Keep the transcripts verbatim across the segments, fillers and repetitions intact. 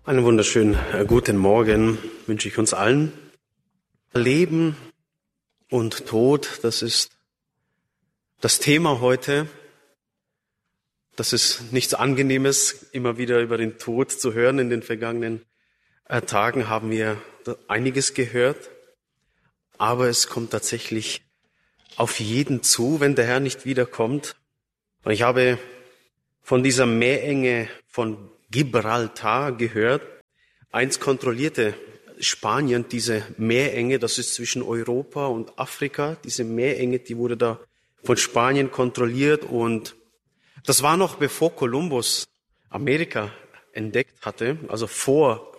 Einen wunderschönen äh, guten Morgen wünsche ich uns allen. Leben und Tod, das ist das Thema heute. Das ist nichts Angenehmes, immer wieder über den Tod zu hören. In den vergangenen äh, Tagen haben wir einiges gehört. Aber es kommt tatsächlich auf jeden zu, wenn der Herr nicht wiederkommt. Und ich habe von dieser Meerenge von Gibraltar gehört. Einst kontrollierte Spanien diese Meerenge, das ist zwischen Europa und Afrika. Diese Meerenge, die wurde da von Spanien kontrolliert und das war noch bevor Kolumbus Amerika entdeckt hatte, also vor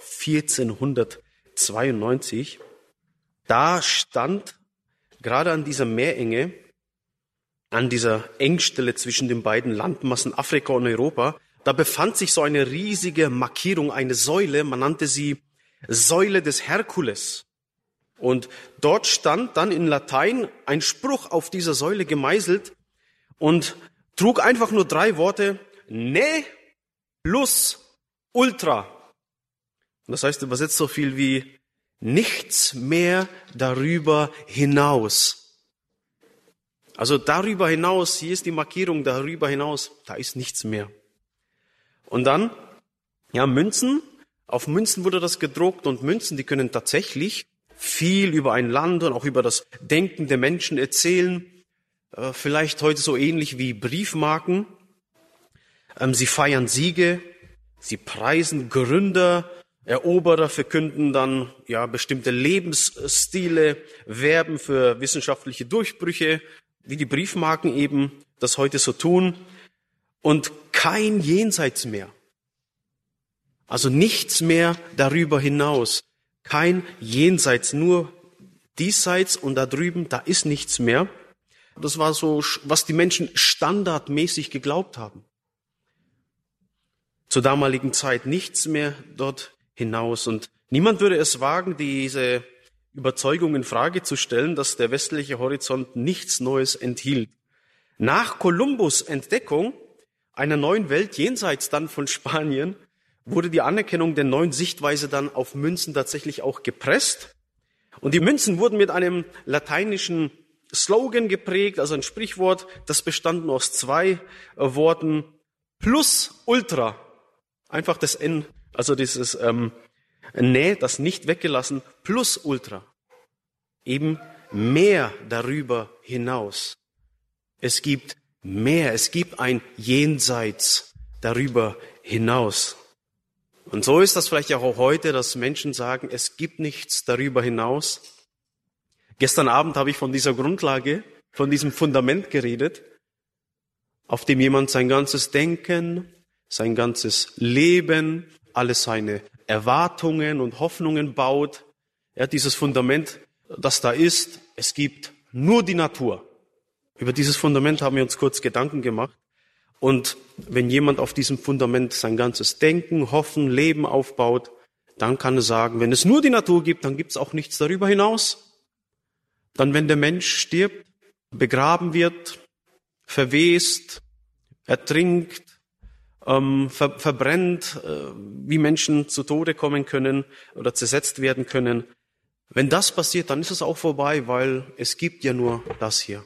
vierzehnhundertzweiundneunzig. Da stand gerade an dieser Meerenge, an dieser Engstelle zwischen den beiden Landmassen Afrika und Europa, da befand sich so eine riesige Markierung, eine Säule, man nannte sie Säule des Herkules. Und dort stand dann in Latein ein Spruch auf dieser Säule gemeißelt und trug einfach nur drei Worte, ne plus ultra. Und das heißt übersetzt so viel wie nichts mehr darüber hinaus. Also darüber hinaus, hier ist die Markierung, darüber hinaus, da ist nichts mehr. Und dann, ja, Münzen, auf Münzen wurde das gedruckt und Münzen, die können tatsächlich viel über ein Land und auch über das Denken der Menschen erzählen. Äh, vielleicht heute so ähnlich wie Briefmarken. Ähm, sie feiern Siege, sie preisen Gründer, Eroberer, verkünden dann ja bestimmte Lebensstile, werben für wissenschaftliche Durchbrüche, wie die Briefmarken eben das heute so tun. Und kein Jenseits mehr. Also nichts mehr darüber hinaus. Kein Jenseits, nur diesseits und da drüben, da ist nichts mehr. Das war so, was die Menschen standardmäßig geglaubt haben. Zur damaligen Zeit nichts mehr dort hinaus. Und niemand würde es wagen, diese Überzeugung in Frage zu stellen, dass der westliche Horizont nichts Neues enthielt. Nach Kolumbus' Entdeckung einer neuen Welt jenseits dann von Spanien wurde die Anerkennung der neuen Sichtweise dann auf Münzen tatsächlich auch gepresst. Und die Münzen wurden mit einem lateinischen Slogan geprägt, also ein Sprichwort, das bestand nur aus zwei Worten, plus ultra. Einfach das N, also dieses ähm, Ne, das nicht weggelassen, plus ultra. Eben mehr darüber hinaus. Es gibt mehr, es gibt ein Jenseits darüber hinaus. Und so ist das vielleicht auch heute, dass Menschen sagen, es gibt nichts darüber hinaus. Gestern Abend habe ich von dieser Grundlage, von diesem Fundament geredet, auf dem jemand sein ganzes Denken, sein ganzes Leben, alle seine Erwartungen und Hoffnungen baut. Er hat dieses Fundament, das da ist, es gibt nur die Natur. Über dieses Fundament haben wir uns kurz Gedanken gemacht. Und wenn jemand auf diesem Fundament sein ganzes Denken, Hoffen, Leben aufbaut, dann kann er sagen, wenn es nur die Natur gibt, dann gibt es auch nichts darüber hinaus. Dann, wenn der Mensch stirbt, begraben wird, verwest, ertrinkt, ähm, ver- verbrennt, äh, wie Menschen zu Tode kommen können oder zersetzt werden können. Wenn das passiert, dann ist es auch vorbei, weil es gibt ja nur das hier.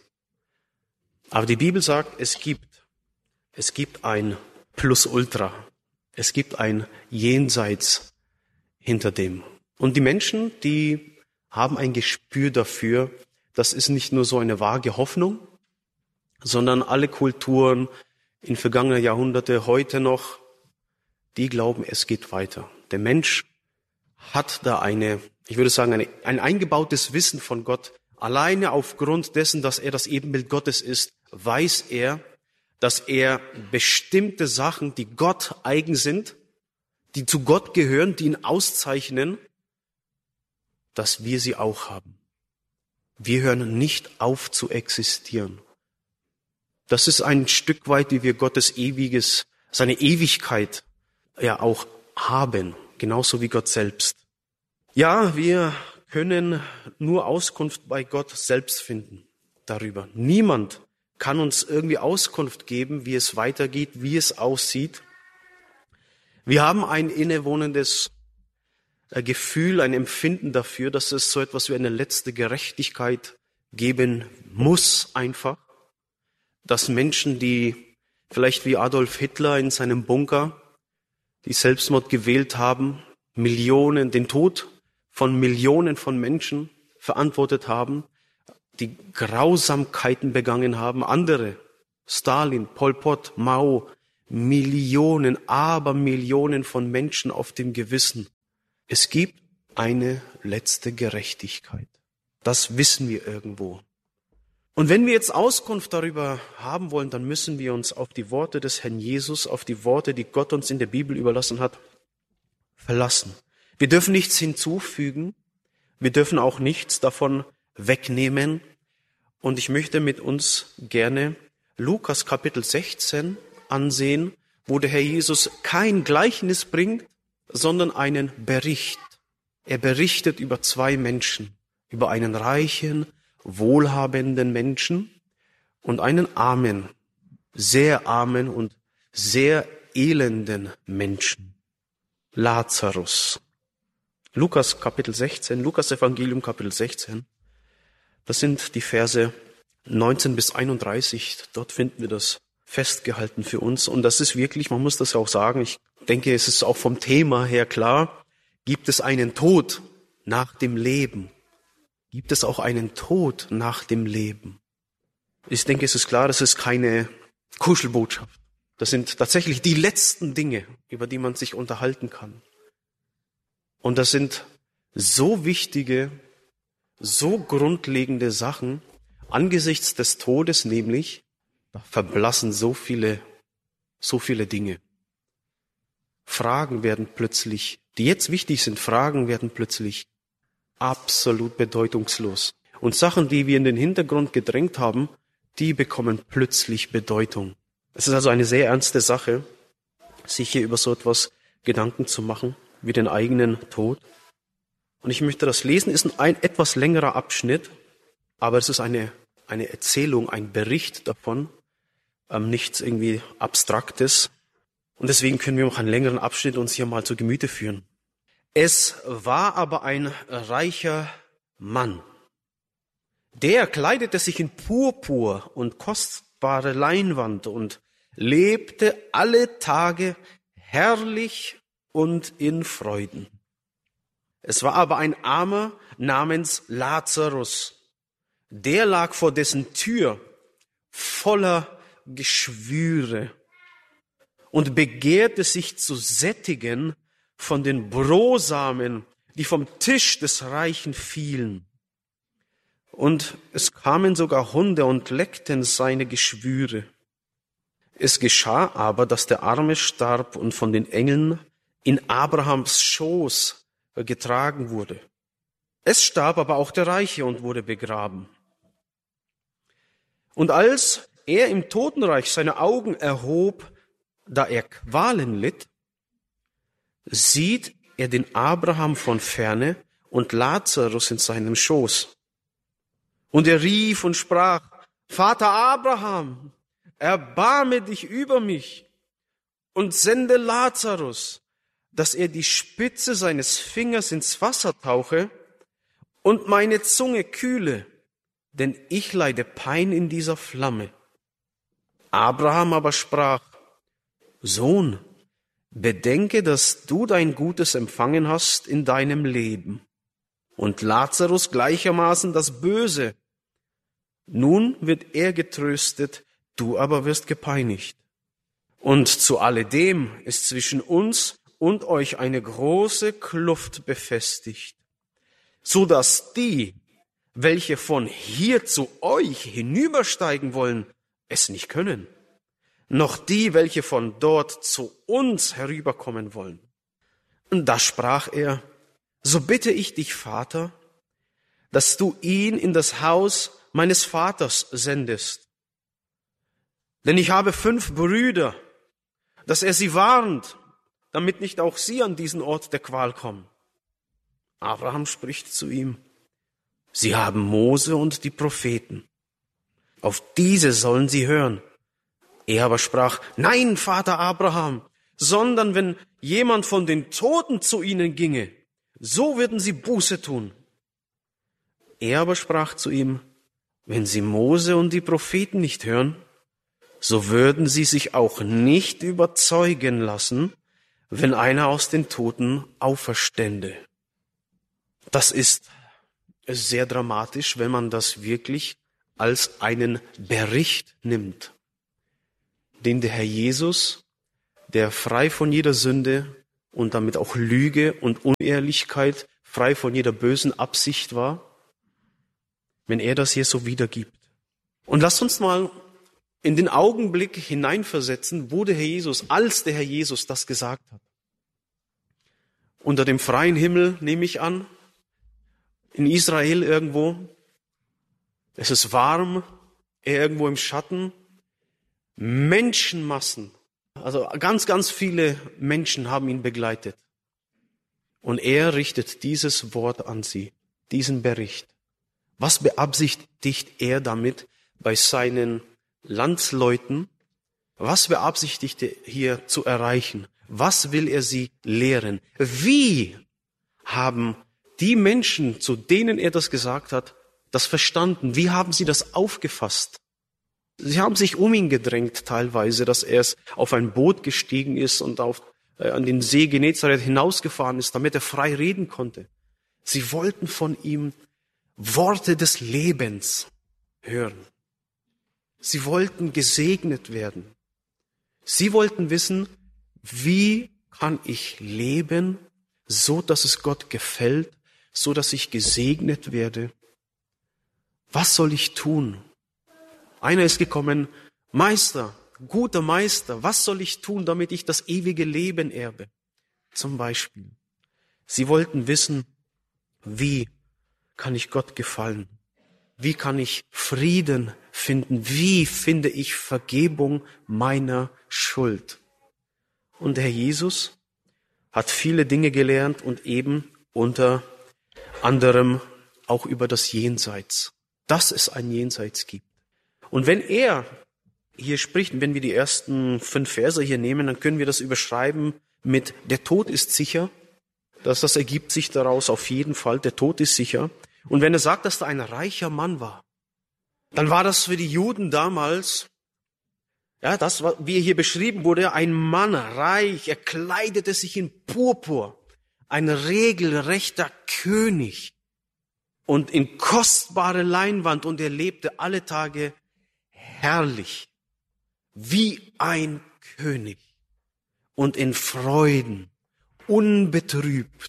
Aber die Bibel sagt, es gibt, es gibt ein Plus Ultra. Es gibt ein Jenseits hinter dem. Und die Menschen, die haben ein Gespür dafür, das ist nicht nur so eine vage Hoffnung, sondern alle Kulturen in vergangenen Jahrhunderte, heute noch, die glauben, es geht weiter. Der Mensch hat da eine, ich würde sagen, eine, ein eingebautes Wissen von Gott. Alleine aufgrund dessen, dass er das Ebenbild Gottes ist, weiß er, dass er bestimmte Sachen, die Gott eigen sind, die zu Gott gehören, die ihn auszeichnen, dass wir sie auch haben. Wir hören nicht auf zu existieren. Das ist ein Stück weit, wie wir Gottes ewiges, seine Ewigkeit ja auch haben, genauso wie Gott selbst. Ja, wir können nur Auskunft bei Gott selbst finden darüber. Niemand kann uns irgendwie Auskunft geben, wie es weitergeht, wie es aussieht. Wir haben ein innewohnendes Gefühl, ein Empfinden dafür, dass es so etwas wie eine letzte Gerechtigkeit geben muss einfach. Dass Menschen, die vielleicht wie Adolf Hitler in seinem Bunker die Selbstmord gewählt haben, Millionen, den Tod von Millionen von Menschen verantwortet haben, die Grausamkeiten begangen haben, andere, Stalin, Pol Pot, Mao, Millionen, Abermillionen von Menschen auf dem Gewissen. Es gibt eine letzte Gerechtigkeit. Das wissen wir irgendwo. Und wenn wir jetzt Auskunft darüber haben wollen, dann müssen wir uns auf die Worte des Herrn Jesus, auf die Worte, die Gott uns in der Bibel überlassen hat, verlassen. Wir dürfen nichts hinzufügen. Wir dürfen auch nichts davon wegnehmen. Und ich möchte mit uns gerne Lukas Kapitel sechzehn ansehen, wo der Herr Jesus kein Gleichnis bringt, sondern einen Bericht. Er berichtet über zwei Menschen, über einen reichen, wohlhabenden Menschen und einen armen, sehr armen und sehr elenden Menschen, Lazarus. Lukas Kapitel sechzehn, Lukas Evangelium Kapitel sechzehn, das sind die Verse neunzehn bis einunddreißig, dort finden wir das festgehalten für uns. Und das ist wirklich, man muss das auch sagen, ich denke, es ist auch vom Thema her klar, gibt es einen Tod nach dem Leben? Gibt es auch einen Tod nach dem Leben? Ich denke, es ist klar, das ist keine Kuschelbotschaft. Das sind tatsächlich die letzten Dinge, über die man sich unterhalten kann. Und das sind so wichtige, so grundlegende Sachen, angesichts des Todes nämlich, da verblassen so viele, so viele Dinge. Fragen werden plötzlich, die jetzt wichtig sind, Fragen werden plötzlich absolut bedeutungslos. Und Sachen, die wir in den Hintergrund gedrängt haben, die bekommen plötzlich Bedeutung. Es ist also eine sehr ernste Sache, sich hier über so etwas Gedanken zu machen, wie den eigenen Tod. Und ich möchte das lesen, ist ein etwas längerer Abschnitt, aber es ist eine, eine Erzählung, ein Bericht davon, ähm, nichts irgendwie Abstraktes. Und deswegen können wir auch einen längeren Abschnitt uns hier mal zu Gemüte führen. Es war aber ein reicher Mann. Der kleidete sich in Purpur und kostbare Leinwand und lebte alle Tage herrlich und in Freuden. Es war aber ein Armer namens Lazarus. Der lag vor dessen Tür voller Geschwüre und begehrte sich zu sättigen von den Brosamen, die vom Tisch des Reichen fielen. Und es kamen sogar Hunde und leckten seine Geschwüre. Es geschah aber, dass der Arme starb und von den Engeln in Abrahams Schoß getragen wurde. Es starb aber auch der Reiche und wurde begraben. Und als er im Totenreich seine Augen erhob, da er Qualen litt, sieht er den Abraham von ferne und Lazarus in seinem Schoß. Und er rief und sprach, Vater Abraham, erbarme dich über mich und sende Lazarus, dass er die Spitze seines Fingers ins Wasser tauche und meine Zunge kühle, denn ich leide Pein in dieser Flamme. Abraham aber sprach, Sohn, bedenke, dass du dein Gutes empfangen hast in deinem Leben und Lazarus gleichermaßen das Böse. Nun wird er getröstet, du aber wirst gepeinigt. Und zu alledem ist zwischen uns und euch eine große Kluft befestigt, so dass die, welche von hier zu euch hinübersteigen wollen, es nicht können, noch die, welche von dort zu uns herüberkommen wollen. Und da sprach er, so bitte ich dich, Vater, dass du ihn in das Haus meines Vaters sendest. Denn ich habe fünf Brüder, dass er sie warnt, damit nicht auch sie an diesen Ort der Qual kommen. Abraham spricht zu ihm, sie haben Mose und die Propheten. Auf diese sollen sie hören. Er aber sprach, nein, Vater Abraham, sondern wenn jemand von den Toten zu ihnen ginge, so würden sie Buße tun. Er aber sprach zu ihm, wenn sie Mose und die Propheten nicht hören, so würden sie sich auch nicht überzeugen lassen, wenn einer aus den Toten auferstände. Das ist sehr dramatisch, wenn man das wirklich als einen Bericht nimmt, den der Herr Jesus, der frei von jeder Sünde und damit auch Lüge und Unehrlichkeit, frei von jeder bösen Absicht war, wenn er das hier so wiedergibt. Und lasst uns mal in den Augenblick hineinversetzen, wo der Herr Jesus, als der Herr Jesus das gesagt hat. Unter dem freien Himmel, nehme ich an, in Israel irgendwo. Es ist warm, er irgendwo im Schatten. Menschenmassen, also ganz, ganz viele Menschen haben ihn begleitet. Und er richtet dieses Wort an sie, diesen Bericht. Was beabsichtigt er damit bei seinen Landsleuten? Was beabsichtigt er hier zu erreichen? Was will er sie lehren? Wie haben die Menschen, zu denen er das gesagt hat, das verstanden? Wie haben sie das aufgefasst? Sie haben sich um ihn gedrängt teilweise, dass er auf ein Boot gestiegen ist und auf, äh, an den See Genezareth hinausgefahren ist, damit er frei reden konnte. Sie wollten von ihm Worte des Lebens hören. Sie wollten gesegnet werden. Sie wollten wissen, wie kann ich leben, so dass es Gott gefällt, so dass ich gesegnet werde. Was soll ich tun? Einer ist gekommen, Meister, guter Meister, was soll ich tun, damit ich das ewige Leben erbe? Zum Beispiel. Sie wollten wissen, wie kann ich Gott gefallen? Wie kann ich Frieden finden? Wie finde ich Vergebung meiner Schuld? Und der Herr Jesus hat viele Dinge gelernt und eben unter anderem auch über das Jenseits, dass es ein Jenseits gibt. Und wenn er hier spricht, und wenn wir die ersten fünf Verse hier nehmen, dann können wir das überschreiben mit der Tod ist sicher. Das, das ergibt sich daraus auf jeden Fall, der Tod ist sicher. Und wenn er sagt, dass da ein reicher Mann war, dann war das für die Juden damals, ja, das, wie hier beschrieben wurde, ein Mann, reich, er kleidete sich in Purpur, ein regelrechter König und in kostbare Leinwand und er lebte alle Tage herrlich, wie ein König und in Freuden, unbetrübt,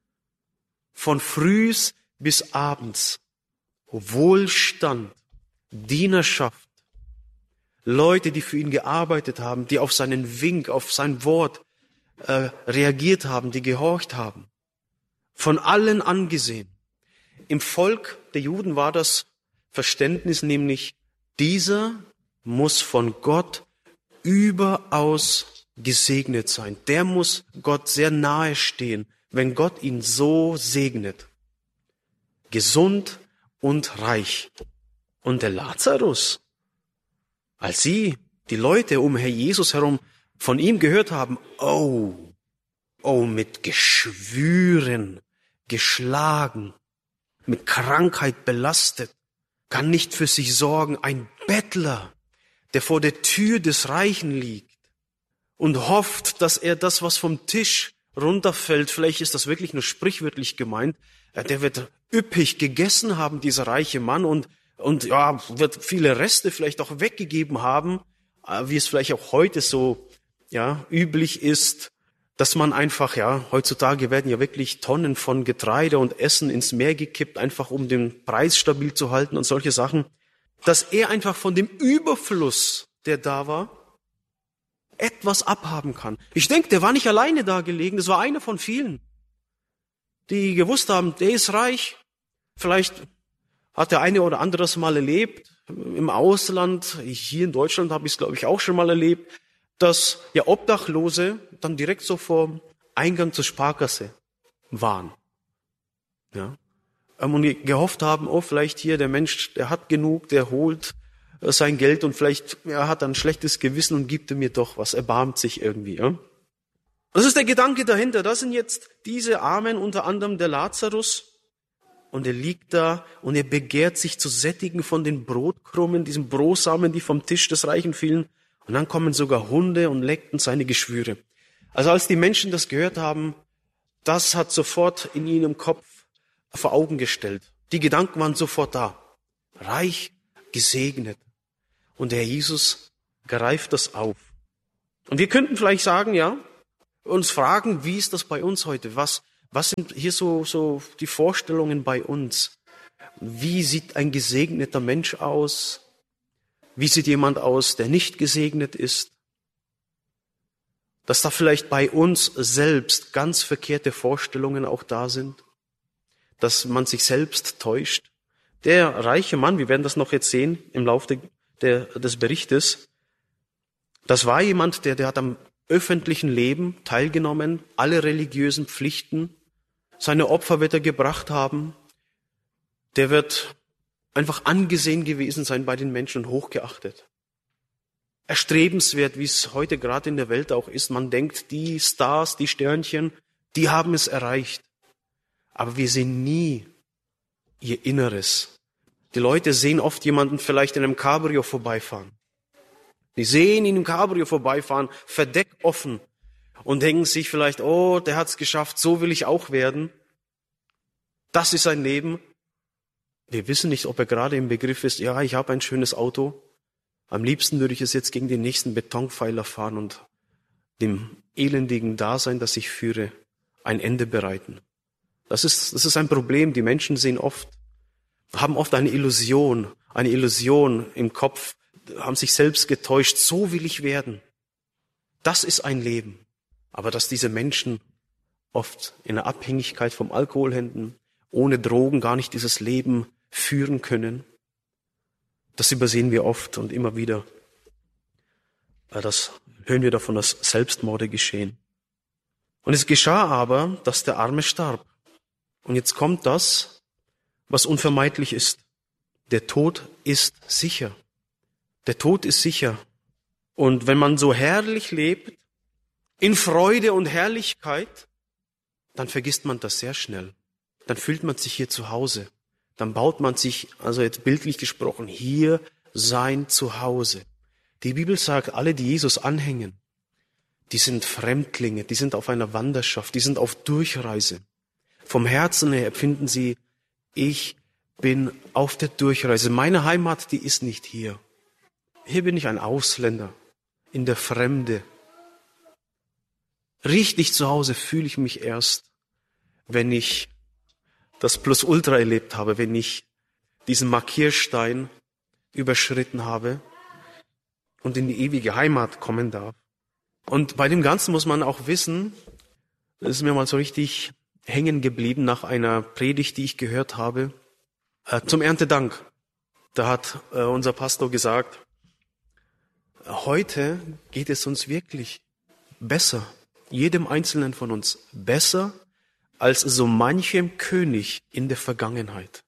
von frühs bis abends, Wohlstand, Dienerschaft, Leute, die für ihn gearbeitet haben, die auf seinen Wink, auf sein Wort äh, reagiert haben, die gehorcht haben, von allen angesehen. Im Volk der Juden war das Verständnis nämlich, dieser muss von Gott überaus gesegnet sein. Der muss Gott sehr nahe stehen, wenn Gott ihn so segnet. Gesund und reich. Und der Lazarus, als sie, die Leute um Herr Jesus herum, von ihm gehört haben, oh, oh, mit Geschwüren, geschlagen, mit Krankheit belastet, kann nicht für sich sorgen, ein Bettler, der vor der Tür des Reichen liegt und hofft, dass er das, was vom Tisch runterfällt, vielleicht ist das wirklich nur sprichwörtlich gemeint, der wird üppig gegessen haben, dieser reiche Mann, und, und ja, wird viele Reste vielleicht auch weggegeben haben, wie es vielleicht auch heute so, ja, üblich ist, dass man einfach, ja, heutzutage werden ja wirklich Tonnen von Getreide und Essen ins Meer gekippt, einfach um den Preis stabil zu halten und solche Sachen, dass er einfach von dem Überfluss, der da war, etwas abhaben kann. Ich denke, der war nicht alleine da gelegen, das war einer von vielen, die gewusst haben, der ist reich. Vielleicht hat der eine oder andere das mal erlebt, im Ausland, hier in Deutschland habe ich es, glaube ich, auch schon mal erlebt, dass ja Obdachlose dann direkt so vor Eingang zur Sparkasse waren. Ja. Und gehofft haben, oh, vielleicht hier der Mensch, der hat genug, der holt sein Geld und vielleicht er hat ein schlechtes Gewissen und gibt mir doch was, erbarmt sich irgendwie. Ja. Das ist der Gedanke dahinter. Das sind jetzt diese Armen, unter anderem der Lazarus. Und er liegt da und er begehrt sich zu sättigen von den Brotkrumen, diesen Brosamen, die vom Tisch des Reichen fielen. Und dann kommen sogar Hunde und leckten seine Geschwüre. Also als die Menschen das gehört haben, das hat sofort in ihrem Kopf vor Augen gestellt. Die Gedanken waren sofort da. Reich, gesegnet. Und der Herr Jesus greift das auf. Und wir könnten vielleicht sagen, ja, uns fragen, wie ist das bei uns heute? Was, was sind hier so, so die Vorstellungen bei uns? Wie sieht ein gesegneter Mensch aus? Wie sieht jemand aus, der nicht gesegnet ist? Dass da vielleicht bei uns selbst ganz verkehrte Vorstellungen auch da sind, dass man sich selbst täuscht. Der reiche Mann, wir werden das noch jetzt sehen im Laufe der, des Berichtes, das war jemand, der, der hat am öffentlichen Leben teilgenommen, alle religiösen Pflichten, seine Opfer wird er gebracht haben, der wird einfach angesehen gewesen sein bei den Menschen und hochgeachtet. Erstrebenswert, wie es heute gerade in der Welt auch ist. Man denkt, die Stars, die Sternchen, die haben es erreicht. Aber wir sehen nie ihr Inneres. Die Leute sehen oft jemanden vielleicht in einem Cabrio vorbeifahren. Die sehen ihn im Cabrio vorbeifahren, verdeckoffen und denken sich vielleicht, oh, der hat's geschafft, so will ich auch werden. Das ist sein Leben. Wir wissen nicht, ob er gerade im Begriff ist, ja, ich habe ein schönes Auto. Am liebsten würde ich es jetzt gegen den nächsten Betonpfeiler fahren und dem elendigen Dasein, das ich führe, ein Ende bereiten. Das ist, das ist ein Problem. Die Menschen sehen oft, haben oft eine Illusion, eine Illusion im Kopf, haben sich selbst getäuscht. So will ich werden. Das ist ein Leben. Aber dass diese Menschen oft in der Abhängigkeit vom Alkoholhändler, ohne Drogen gar nicht dieses Leben führen können, das übersehen wir oft und immer wieder. Das hören wir davon, dass Selbstmorde geschehen. Und es geschah aber, dass der Arme starb. Und jetzt kommt das, was unvermeidlich ist. Der Tod ist sicher. Der Tod ist sicher. Und wenn man so herrlich lebt, in Freude und Herrlichkeit, dann vergisst man das sehr schnell. Dann fühlt man sich hier zu Hause. Dann baut man sich, also jetzt bildlich gesprochen, hier sein Zuhause. Die Bibel sagt, alle, die Jesus anhängen, die sind Fremdlinge, die sind auf einer Wanderschaft, die sind auf Durchreise. Vom Herzen her empfinden sie, ich bin auf der Durchreise. Meine Heimat, die ist nicht hier. Hier bin ich ein Ausländer, in der Fremde. Richtig zu Hause fühle ich mich erst, wenn ich das Plus-Ultra erlebt habe, wenn ich diesen Markierstein überschritten habe und in die ewige Heimat kommen darf. Und bei dem Ganzen muss man auch wissen, das ist mir mal so richtig hängen geblieben nach einer Predigt, die ich gehört habe, äh, zum Erntedank. Da hat äh, unser Pastor gesagt, heute geht es uns wirklich besser, jedem Einzelnen von uns besser, als so manchem König in der Vergangenheit.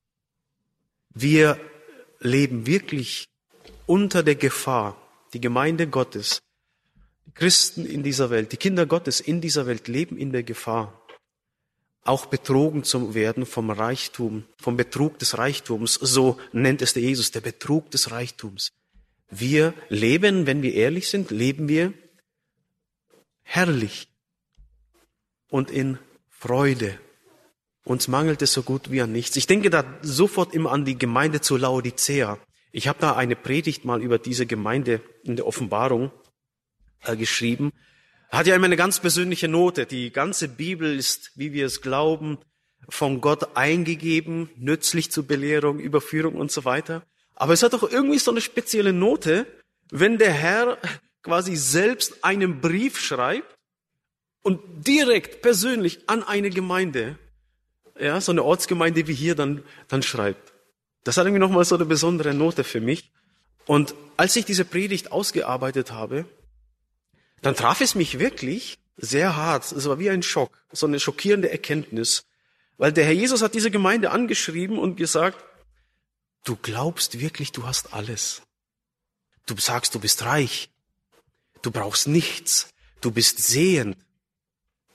Wir leben wirklich unter der Gefahr, die Gemeinde Gottes, die Christen in dieser Welt, die Kinder Gottes in dieser Welt leben in der Gefahr, auch betrogen zu werden vom Reichtum, vom Betrug des Reichtums, so nennt es der Jesus, der Betrug des Reichtums. Wir leben, wenn wir ehrlich sind, leben wir herrlich und in Freude. Uns mangelt es so gut wie an nichts. Ich denke da sofort immer an die Gemeinde zu Laodicea. Ich habe da eine Predigt mal über diese Gemeinde in der Offenbarung äh, geschrieben. Hat ja immer eine ganz persönliche Note. Die ganze Bibel ist, wie wir es glauben, von Gott eingegeben, nützlich zur Belehrung, Überführung und so weiter. Aber es hat doch irgendwie so eine spezielle Note, wenn der Herr quasi selbst einen Brief schreibt und direkt persönlich an eine Gemeinde, ja, so eine Ortsgemeinde wie hier dann, dann schreibt. Das hat irgendwie nochmal so eine besondere Note für mich. Und als ich diese Predigt ausgearbeitet habe, dann traf es mich wirklich sehr hart. Es war wie ein Schock, so eine schockierende Erkenntnis. Weil der Herr Jesus hat diese Gemeinde angeschrieben und gesagt, du glaubst wirklich, du hast alles. Du sagst, du bist reich. Du brauchst nichts. Du bist sehend.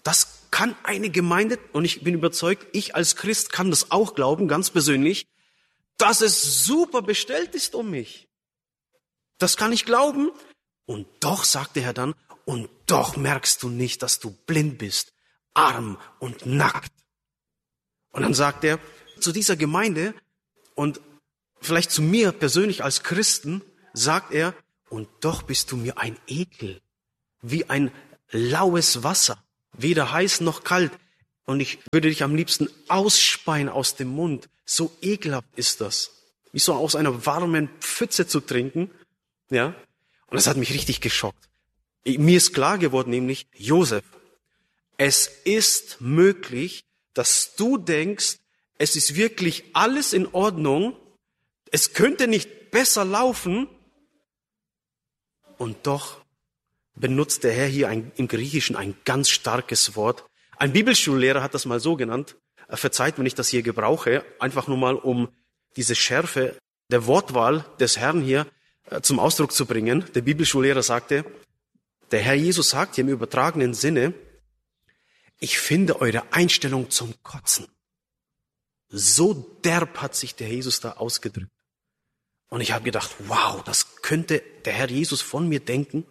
Das kann eine Gemeinde, und ich bin überzeugt, ich als Christ kann das auch glauben, ganz persönlich, dass es super bestellt ist um mich. Das kann ich glauben. Und doch, sagt der Herr dann, und doch merkst du nicht, dass du blind bist, arm und nackt. Und dann sagt er zu dieser Gemeinde und vielleicht zu mir persönlich als Christen, sagt er, und doch bist du mir ein Ekel, wie ein laues Wasser, weder heiß noch kalt. Und ich würde dich am liebsten ausspeien aus dem Mund. So ekelhaft ist das. Wie so aus einer warmen Pfütze zu trinken. Ja. Und das hat mich richtig geschockt. Mir ist klar geworden, nämlich, Josef, es ist möglich, dass du denkst, es ist wirklich alles in Ordnung, es könnte nicht besser laufen, und doch benutzt der Herr hier ein, im Griechischen ein ganz starkes Wort. Ein Bibelschullehrer hat das mal so genannt, verzeiht, wenn ich das hier gebrauche, einfach nur mal, um diese Schärfe der Wortwahl des Herrn hier zum Ausdruck zu bringen. Der Bibelschullehrer sagte, der Herr Jesus sagt hier im übertragenen Sinne, ich finde eure Einstellung zum Kotzen. So derb hat sich der Jesus da ausgedrückt. Und ich habe gedacht, wow, das könnte der Herr Jesus von mir denken,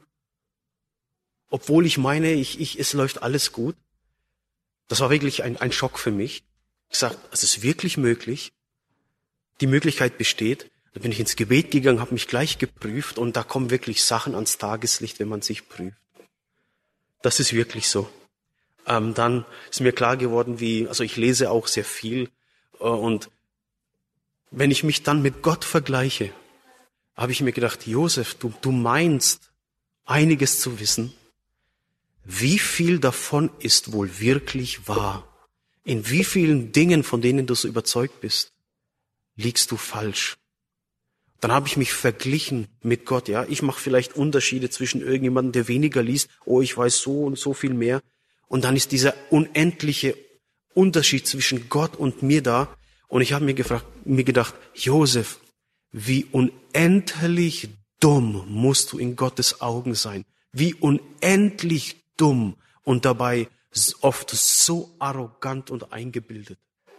obwohl ich meine, ich, ich, es läuft alles gut. Das war wirklich ein, ein Schock für mich. Ich sagte, es ist wirklich möglich. Die Möglichkeit besteht. Da bin ich ins Gebet gegangen, habe mich gleich geprüft und da kommen wirklich Sachen ans Tageslicht, wenn man sich prüft. Das ist wirklich so. Ähm, dann ist mir klar geworden, wie, also ich lese auch sehr viel äh, und wenn ich mich dann mit Gott vergleiche, habe ich mir gedacht, Josef, du, du meinst einiges zu wissen. Wie viel davon ist wohl wirklich wahr? In wie vielen Dingen, von denen du so überzeugt bist, liegst du falsch? Dann habe ich mich verglichen mit Gott. Ja, ich mache vielleicht Unterschiede zwischen irgendjemandem, der weniger liest. Oh, ich weiß so und so viel mehr. Und dann ist dieser unendliche Unterschied zwischen Gott und mir da. Und ich habe mir gefragt, mir gedacht, Josef, wie unendlich dumm musst du in Gottes Augen sein. Wie unendlich dumm und dabei oft so arrogant und eingebildet.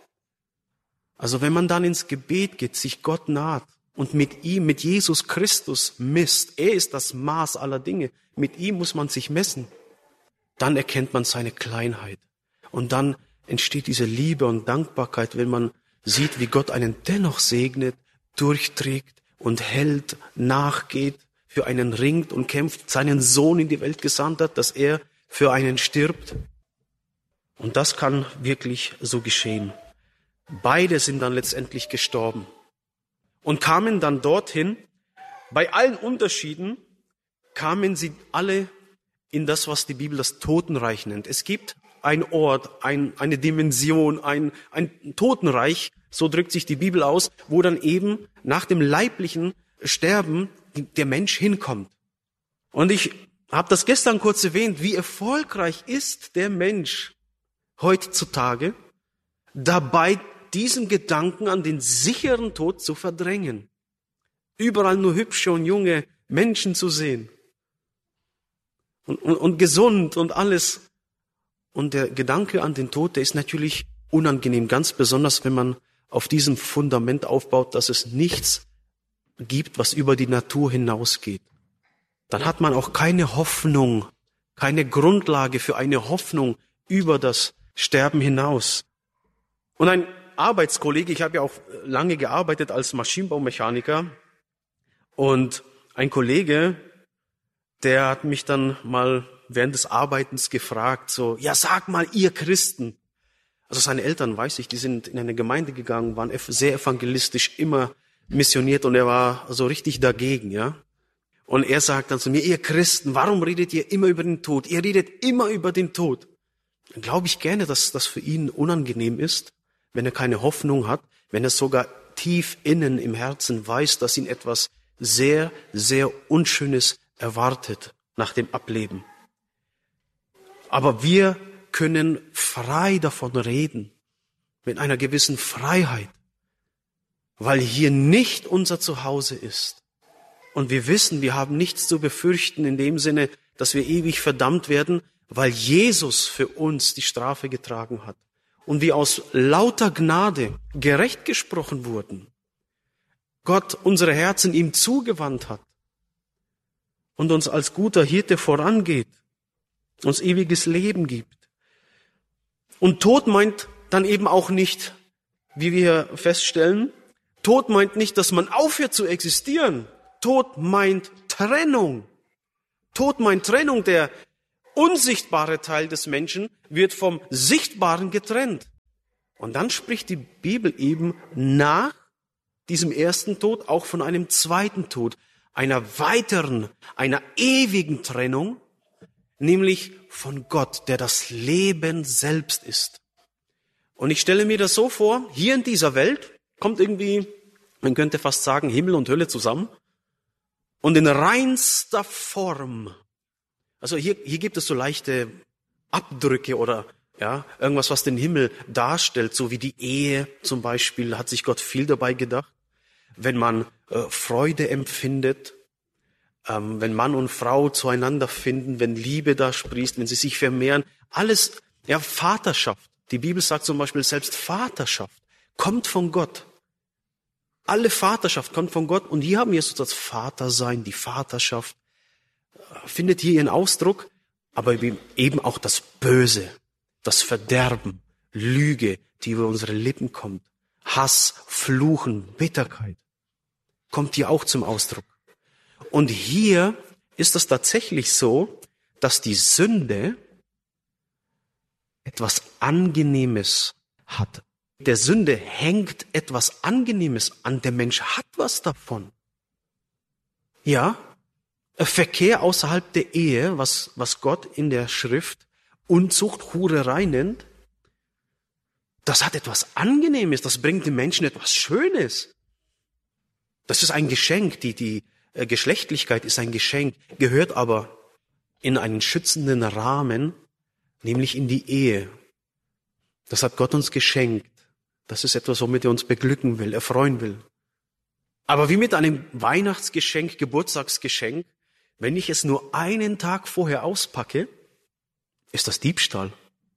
Also wenn man dann ins Gebet geht, sich Gott naht und mit ihm, mit Jesus Christus misst, er ist das Maß aller Dinge, mit ihm muss man sich messen, dann erkennt man seine Kleinheit. Und dann entsteht diese Liebe und Dankbarkeit, wenn man sieht, wie Gott einen dennoch segnet, durchträgt und hält, nachgeht, für einen ringt und kämpft, seinen Sohn in die Welt gesandt hat, dass er für einen stirbt. Und das kann wirklich so geschehen. Beide sind dann letztendlich gestorben und kamen dann dorthin. Bei allen Unterschieden kamen sie alle in das, was die Bibel das Totenreich nennt. Es gibt ein Ort, ein, eine Dimension, ein, ein Totenreich, so drückt sich die Bibel aus, wo dann eben nach dem leiblichen Sterben der Mensch hinkommt. Und ich habe das gestern kurz erwähnt, wie erfolgreich ist der Mensch heutzutage dabei, diesen Gedanken an den sicheren Tod zu verdrängen. Überall nur hübsche und junge Menschen zu sehen. Und, und, und gesund und alles. Und der Gedanke an den Tod, der ist natürlich unangenehm, ganz besonders, wenn man auf diesem Fundament aufbaut, dass es nichts gibt, was über die Natur hinausgeht. Dann hat man auch keine Hoffnung, keine Grundlage für eine Hoffnung über das Sterben hinaus. Und ein Arbeitskollege, ich habe ja auch lange gearbeitet als Maschinenbaumechaniker, und ein Kollege, der hat mich dann mal während des Arbeitens gefragt, so, ja, sag mal, ihr Christen. Also seine Eltern, weiß ich, die sind in eine Gemeinde gegangen, waren sehr evangelistisch, immer missioniert, und er war so richtig dagegen, ja. Und er sagt dann zu mir, ihr Christen, warum redet ihr immer über den Tod? Ihr redet immer über den Tod. Dann glaube ich gerne, dass das für ihn unangenehm ist, wenn er keine Hoffnung hat, wenn er sogar tief innen im Herzen weiß, dass ihn etwas sehr, sehr Unschönes erwartet nach dem Ableben. Aber wir können frei davon reden, mit einer gewissen Freiheit, weil hier nicht unser Zuhause ist. Und wir wissen, wir haben nichts zu befürchten in dem Sinne, dass wir ewig verdammt werden, weil Jesus für uns die Strafe getragen hat und wir aus lauter Gnade gerecht gesprochen wurden, Gott unsere Herzen ihm zugewandt hat und uns als guter Hirte vorangeht, uns ewiges Leben gibt. Und Tod meint dann eben auch nicht, wie wir feststellen, Tod meint nicht, dass man aufhört zu existieren. Tod meint Trennung. Tod meint Trennung. Der unsichtbare Teil des Menschen wird vom Sichtbaren getrennt. Und dann spricht die Bibel eben nach diesem ersten Tod auch von einem zweiten Tod, einer weiteren, einer ewigen Trennung, nämlich von Gott, der das Leben selbst ist. Und ich stelle mir das so vor, hier in dieser Welt kommt irgendwie, man könnte fast sagen, Himmel und Hölle zusammen. Und in reinster Form, also hier, hier gibt es so leichte Abdrücke oder ja, irgendwas, was den Himmel darstellt, so wie die Ehe zum Beispiel, hat sich Gott viel dabei gedacht. Wenn man äh, Freude empfindet, ähm, wenn Mann und Frau zueinander finden, wenn Liebe da sprießt, wenn sie sich vermehren, alles, ja, Vaterschaft. Die Bibel sagt zum Beispiel, selbst Vaterschaft kommt von Gott. Alle Vaterschaft kommt von Gott und hier haben wir so das Vatersein, die Vaterschaft, findet hier ihren Ausdruck, aber eben auch das Böse, das Verderben, Lüge, die über unsere Lippen kommt, Hass, Fluchen, Bitterkeit, kommt hier auch zum Ausdruck. Und hier ist es tatsächlich so, dass die Sünde etwas Angenehmes hat. Der Sünde hängt etwas Angenehmes an. Der Mensch hat was davon. Ja, Verkehr außerhalb der Ehe, was, was Gott in der Schrift Unzucht, Hurerei nennt, das hat etwas Angenehmes, das bringt dem Menschen etwas Schönes. Das ist ein Geschenk, die, die äh, Geschlechtlichkeit ist ein Geschenk, gehört aber in einen schützenden Rahmen, nämlich in die Ehe. Das hat Gott uns geschenkt. Das ist etwas, womit er uns beglücken will, erfreuen will. Aber wie mit einem Weihnachtsgeschenk, Geburtstagsgeschenk, wenn ich es nur einen Tag vorher auspacke, ist das Diebstahl.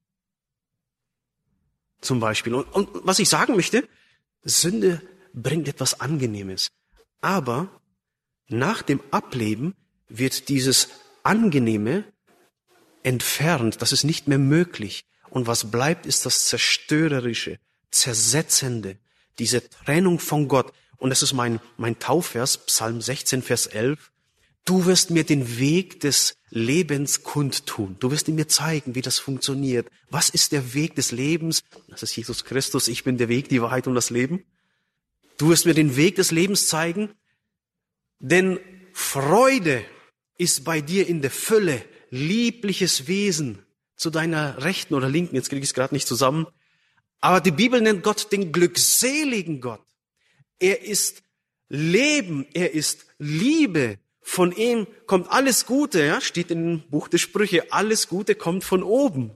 Zum Beispiel. Und, und was ich sagen möchte, Sünde bringt etwas Angenehmes. Aber nach dem Ableben wird dieses Angenehme entfernt. Das ist nicht mehr möglich. Und was bleibt, ist das Zerstörerische, Zersetzende, diese Trennung von Gott. Und das ist mein, mein Taufvers, Psalm sechzehn, Vers elf. Du wirst mir den Weg des Lebens kundtun. Du wirst mir zeigen, wie das funktioniert. Was ist der Weg des Lebens? Das ist Jesus Christus. Ich bin der Weg, die Wahrheit und das Leben. Du wirst mir den Weg des Lebens zeigen. Denn Freude ist bei dir in der Fülle, liebliches Wesen zu deiner Rechten oder Linken. Jetzt kriege ich es gerade nicht zusammen. Aber die Bibel nennt Gott den glückseligen Gott. Er ist Leben, er ist Liebe. Von ihm kommt alles Gute, ja, steht im Buch der Sprüche, alles Gute kommt von oben.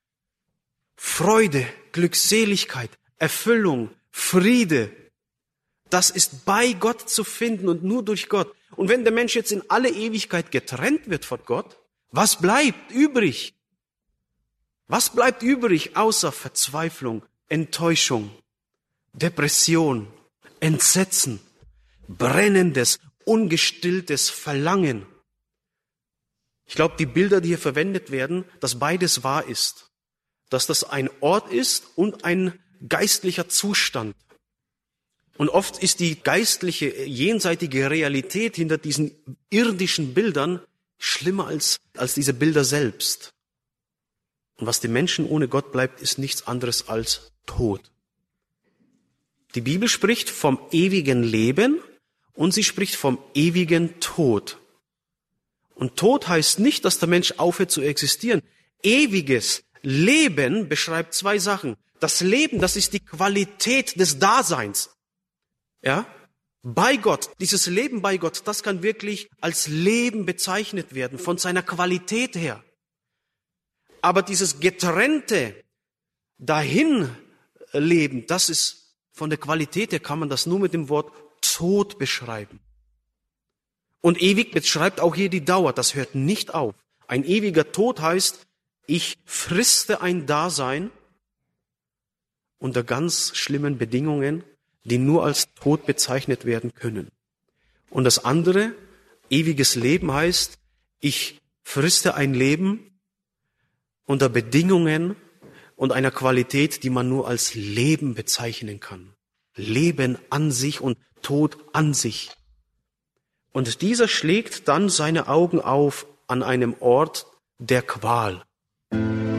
Freude, Glückseligkeit, Erfüllung, Friede, das ist bei Gott zu finden und nur durch Gott. Und wenn der Mensch jetzt in alle Ewigkeit getrennt wird von Gott, was bleibt übrig? Was bleibt übrig außer Verzweiflung, Enttäuschung, Depression, Entsetzen, brennendes, ungestilltes Verlangen? Ich glaube, die Bilder, die hier verwendet werden, dass beides wahr ist. Dass das ein Ort ist und ein geistlicher Zustand. Und oft ist die geistliche, jenseitige Realität hinter diesen irdischen Bildern schlimmer als, als diese Bilder selbst. Und was dem Menschen ohne Gott bleibt, ist nichts anderes als Tod. Die Bibel spricht vom ewigen Leben und sie spricht vom ewigen Tod. Und Tod heißt nicht, dass der Mensch aufhört zu existieren. Ewiges Leben beschreibt zwei Sachen. Das Leben, das ist die Qualität des Daseins. Ja? Bei Gott, dieses Leben bei Gott, das kann wirklich als Leben bezeichnet werden, von seiner Qualität her. Aber dieses getrennte Dahinleben, das ist von der Qualität her, kann man das nur mit dem Wort Tod beschreiben. Und ewig beschreibt auch hier die Dauer, das hört nicht auf. Ein ewiger Tod heißt, Ich friste ein Dasein unter ganz schlimmen Bedingungen, die nur als Tod bezeichnet werden können. Und das andere, ewiges Leben, heißt, ich friste ein Leben unter Bedingungen und einer Qualität, die man nur als Leben bezeichnen kann. Leben an sich und Tod an sich. Und dieser schlägt dann seine Augen auf an einem Ort der Qual.